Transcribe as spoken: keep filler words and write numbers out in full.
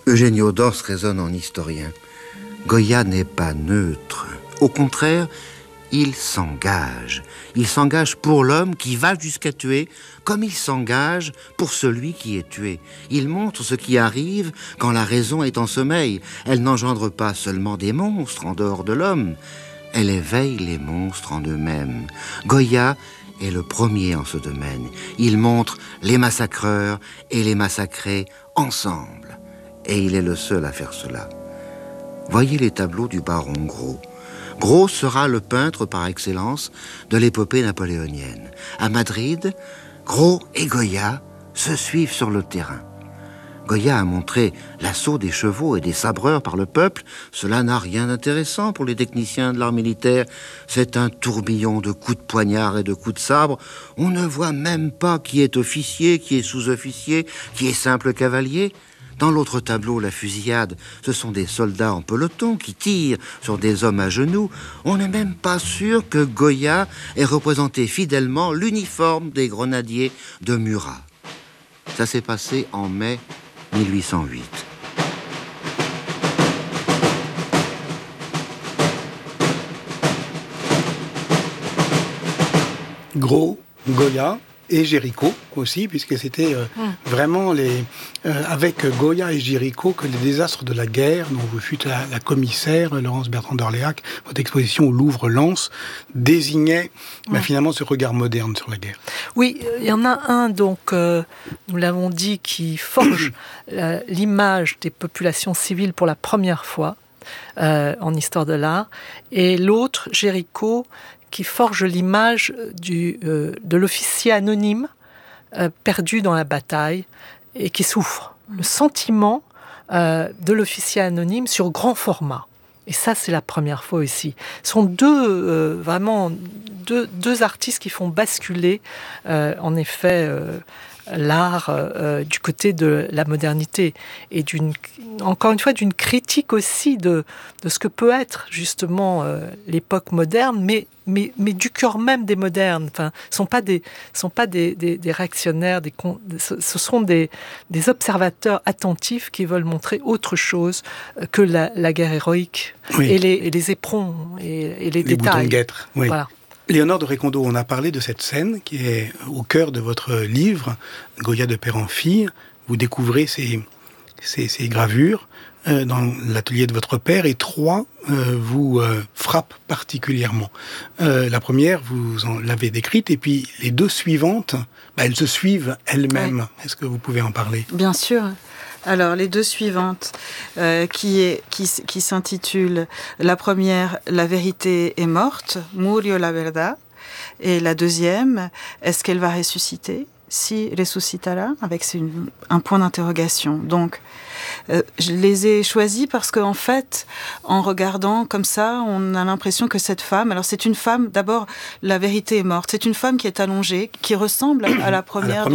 Eugenio d'Ors raisonne en historien. Goya n'est pas neutre. Au contraire, il s'engage. Il s'engage pour l'homme qui va jusqu'à tuer, comme il s'engage pour celui qui est tué. Il montre ce qui arrive quand la raison est en sommeil. Elle n'engendre pas seulement des monstres en dehors de l'homme, elle éveille les monstres en eux-mêmes. Goya est le premier en ce domaine. Il montre les massacreurs et les massacrés ensemble. Et il est le seul à faire cela. Voyez les tableaux du baron Gros. Gros sera le peintre par excellence de l'épopée napoléonienne. À Madrid, Gros et Goya se suivent sur le terrain. Goya a montré l'assaut des chevaux et des sabreurs par le peuple. Cela n'a rien d'intéressant pour les techniciens de l'art militaire. C'est un tourbillon de coups de poignard et de coups de sabre. On ne voit même pas qui est officier, qui est sous-officier, qui est simple cavalier. Dans l'autre tableau, la fusillade, ce sont des soldats en peloton qui tirent sur des hommes à genoux. On n'est même pas sûr que Goya ait représenté fidèlement l'uniforme des grenadiers de Murat. Ça s'est passé en mai mille huit cent huit. Gros, Goya et Géricault aussi, puisque c'était euh, mmh. vraiment les, euh, avec Goya et Géricault que les désastres de la guerre, dont vous fûtes la, la commissaire, Laurence Bertrand d'Orléac, votre exposition au Louvre-Lens, désignait mmh. bah, finalement ce regard moderne sur la guerre. Oui, il y en a un, donc, euh, nous l'avons dit, qui forge euh, l'image des populations civiles pour la première fois euh, en histoire de l'art, et l'autre, Géricault, qui forge l'image du, euh, de l'officier anonyme euh, perdu dans la bataille et qui souffre. Le sentiment euh, de l'officier anonyme sur grand format. Et ça, c'est la première fois ici. Ce sont deux, euh, vraiment, deux, deux artistes qui font basculer, euh, en effet, euh, l'art euh, du côté de la modernité et d'une, encore une fois, d'une critique aussi de, de ce que peut être justement euh, l'époque moderne, mais, mais, mais du cœur même des modernes. Enfin, ce ne sont pas des, sont pas des, des, des réactionnaires, des, ce sont des, des observateurs attentifs qui veulent montrer autre chose que la, la guerre héroïque oui. et, les, et les éperons et, et les, les détails. Les boutons de guêtre, oui. Voilà. Léonore de Récondo, on a parlé de cette scène qui est au cœur de votre livre, Goya de père en fille. Vous découvrez ces, ces, ces gravures euh, dans l'atelier de votre père et trois euh, vous euh, frappent particulièrement. Euh, la première, vous en l'avez décrite, et puis les deux suivantes, bah, elles se suivent elles-mêmes. Ouais. Est-ce que vous pouvez en parler ? Bien sûr. Alors, les deux suivantes, euh, qui, est, qui, qui s'intitulent, la première, La vérité est morte, Murió la verdad, et la deuxième, Est-ce qu'elle va ressusciter ? Si ressuscitara, avec une, un point d'interrogation. Donc, euh, je les ai choisis parce qu'en fait, en regardant comme ça, on a l'impression que cette femme, alors c'est une femme, d'abord, la vérité est morte, c'est une femme qui est allongée, qui ressemble à la première. À la première